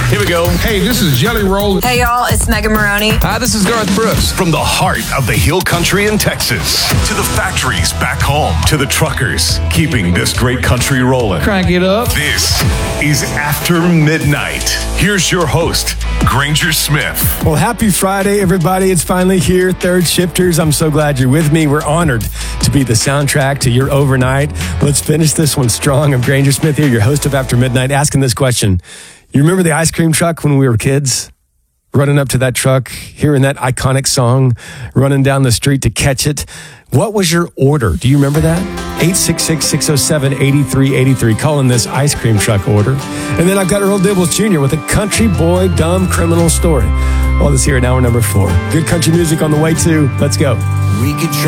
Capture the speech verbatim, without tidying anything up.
Here we go. Hey, this is Jelly Roll. Hey, y'all, it's Megan Maroney. Hi, this is Garth Brooks. From the heart of the Hill Country in Texas to the factories back home to the truckers keeping this great country rolling. Crank it up. This is After Midnight. Here's your host, Granger Smith. Well, happy Friday, everybody. It's finally here. Third Shifters. I'm so glad you're with me. We're honored to be the soundtrack to your overnight. Let's finish this one strong. I'm Granger Smith here, your host of After Midnight, asking this question. You remember the ice cream truck when we were kids? Running up to that truck, hearing that iconic song, running down the street to catch it. What was your order? Do you remember that? eight six six, six oh seven, eight three eight three. Calling this ice cream truck order. And then I've got Earl Dibbles Junior with a country boy dumb criminal story. Well, this here at hour number four. Good country music on the way too. Let's go. We could